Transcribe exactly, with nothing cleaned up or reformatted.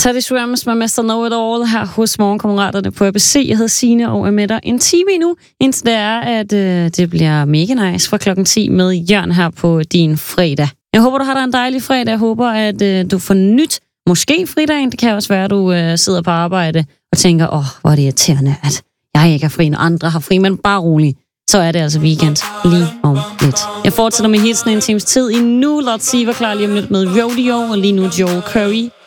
Teddy Swims med mister Know It All her hos Morgenkammeraterne på A B C. Jeg hedder Signe og er med dig en time endnu, indtil det er, at øh, det bliver mega nice fra klokken ti med Jørn her på din fredag. Jeg håber, du har dig en dejlig fredag. Jeg håber, at øh, du får nyt. Måske fridagen. Det kan også være, at du øh, sidder på arbejde og tænker, åh, oh, hvor er det irriterende, at jeg ikke har fri, når andre har fri, men bare rolig. Så er det altså weekend lige om lidt. Jeg fortsætter med hitsen en times tid endnu. Lad os sige, var klar lige om lidt med Rodeo, og lige nu Joel Curry.